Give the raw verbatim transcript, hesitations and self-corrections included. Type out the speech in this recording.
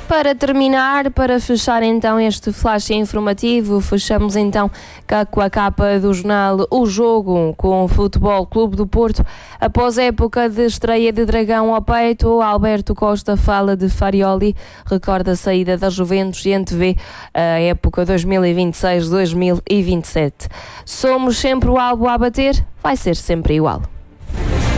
Para terminar, para fechar então este flash informativo, fechamos então com a capa do jornal O Jogo com o Futebol Clube do Porto. Após a época de estreia de Dragão ao peito, Alberto Costa fala de Farioli, recorda a saída da Juventus e antevê a época dois mil e vinte e seis dois mil e vinte e sete. Somos sempre o albo a bater, vai ser sempre igual.